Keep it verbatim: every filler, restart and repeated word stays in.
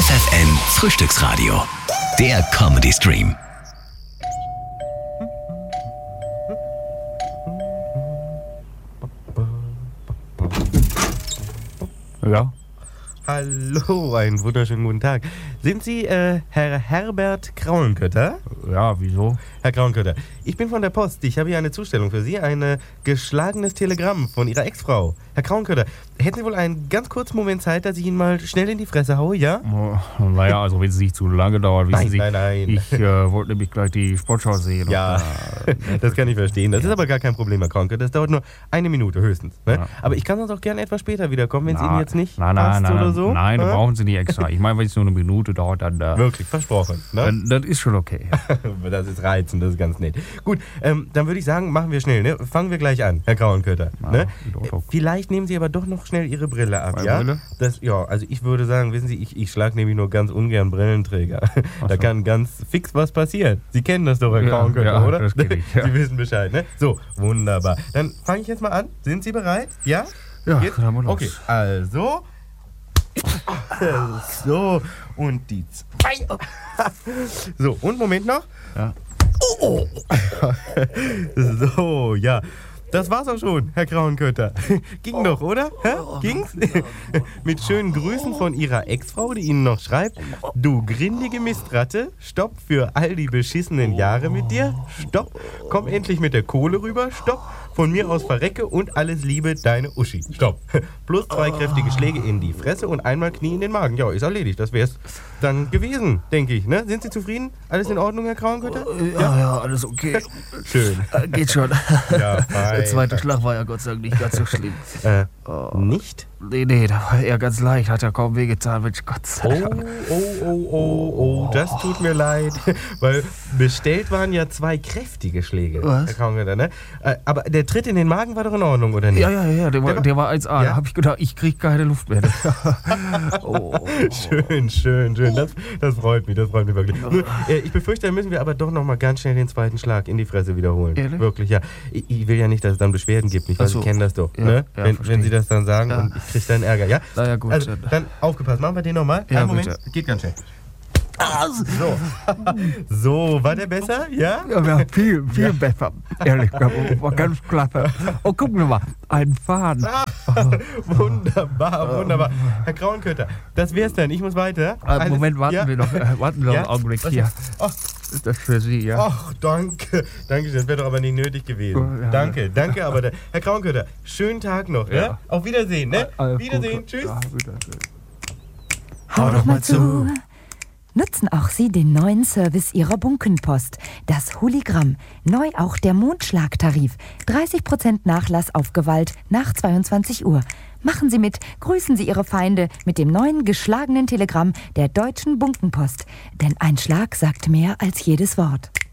F F N Frühstücksradio. Der Comedy Stream. Ja. Hallo, einen wunderschönen guten Tag. Sind Sie äh, Herr Herbert Krauenkötter? Ja, wieso? Herr Krauenkötter, ich bin von der Post. Ich habe hier eine Zustellung für Sie. Ein äh, geschlagenes Telegramm von Ihrer Ex-Frau. Herr Krauenkötter, hätten Sie wohl einen ganz kurzen Moment Zeit, dass ich Ihnen mal schnell in die Fresse haue, ja? Oh, naja, also wenn es nicht zu lange dauert, wissen Nein, Sie. nein, nein. Ich äh, wollte nämlich gleich die Sportschau sehen. Ja, und, äh, das kann ich verstehen. Das ist aber gar kein Problem, Herr Krauenkötter. Das dauert nur eine Minute höchstens. Ne? Ja. Aber ich kann sonst auch gerne etwas später wiederkommen, wenn es na, Ihnen jetzt nicht nein, nein, passt nein, oder so. Nein, da Ja? brauchen Sie nicht extra. Ich meine, wenn es nur eine Minute dauert, dann... Äh, Wirklich, versprochen. Ne? dann das ist schon okay. Das ist reizend, das ist ganz nett. Gut, ähm, dann würde ich sagen, machen wir schnell. Ne? Fangen wir gleich an, Herr Krauenkötter. Ja, Ne? doch, doch. Vielleicht nehmen Sie aber doch noch schnell Ihre Brille ab, Meine ja? Brille? Das, ja, also ich würde sagen, wissen Sie, ich, ich schlage nämlich nur ganz ungern Brillenträger. Da so. kann ganz fix was passieren. Sie kennen das doch, Herr Ja, Krauenkötter, ja, oder? das kenn ich, ja. Sie wissen Bescheid, ne? So, wunderbar. Dann fange ich jetzt mal an. Sind Sie bereit? Ja? Ja, Jetzt? dann mal los. Okay, also... So, und die zwei. So, und Moment noch. Ja. Oh. So, ja. Das war's auch schon, Herr Krauenkötter. Ging doch, oder? Hä? Ging's? Mit schönen Grüßen von Ihrer Ex-Frau, die Ihnen noch schreibt: Du grindige Mistratte, stopp für all die beschissenen Jahre mit dir. Stopp, komm endlich mit der Kohle rüber. Stopp, von mir aus verrecke und alles Liebe, deine Uschi. Stopp. Plus zwei kräftige Schläge in die Fresse und einmal Knie in den Magen. Ja, ist erledigt. Das wär's dann gewesen, denke ich. Ne? Sind Sie zufrieden? Alles in Ordnung, Herr Krauenkötter? Ja, ja, alles okay. Schön. Äh, geht schon. Ja, fein. Der zweite Schlag war ja Gott sei Dank nicht ganz so schlimm. Äh, nicht? Nee, nee, da war eher ganz leicht. Hat ja kaum wehgetan, Mensch, Gott sei Oh, Dank. oh, oh, oh, oh, das tut mir leid. Weil bestellt waren ja zwei kräftige Schläge. Was? Herr Krauenkötter, ne? Äh, aber der Tritt in den Magen war doch in Ordnung, oder nicht? Ja, ja, ja, der war, Der war- der war eins A. Ja? Da hab ich gedacht, ich krieg keine Luft mehr. oh. Schön, schön, schön. Das, das freut mich, das freut mich wirklich. Nur, äh, ich befürchte, dann müssen wir aber doch noch mal ganz schnell den zweiten Schlag in die Fresse wiederholen. Ehrlich? Wirklich, ja. Ich, ich will ja nicht, dass es dann Beschwerden gibt. Ich Ach weiß, so. Sie kennen das doch. Ja, Ne? ja, wenn, verstehe. wenn Sie das dann sagen Ja. und ich kriege dann Ärger, ja? Na ja, gut. Also, dann aufgepasst. Machen wir den nochmal. Ja, Einen Moment. bitte. Geht ganz schnell. So. So, war der besser? Ja? Ja, ja, viel, viel besser. Ehrlich, war ganz klasse. Oh, gucken wir mal, ein Faden. Wunderbar, wunderbar. Herr Krauenkötter, das wär's dann. Ich muss weiter. Äh, Alles- Moment, warten ja? wir noch, äh, warten wir noch Ja? einen Augenblick Was hier. ist- Ach, Ist das für Sie, ja? ach, danke. Danke, das wäre doch aber nicht nötig gewesen. Oh, ja. Danke, danke, aber der, Herr Krauenkötter, schönen Tag noch. Ja. Ne? Auf Wiedersehen. Ne? Alles Wiedersehen, Gute. tschüss. Ja, Wiedersehen. Hau doch mal zu. Nutzen auch Sie den neuen Service Ihrer Bunkenpost, das Holigramm. Neu auch der Mondschlagtarif. dreißig Prozent Nachlass auf Gewalt nach zweiundzwanzig Uhr. Machen Sie mit, grüßen Sie Ihre Feinde mit dem neuen geschlagenen Telegramm der Deutschen Bunkenpost. Denn ein Schlag sagt mehr als jedes Wort.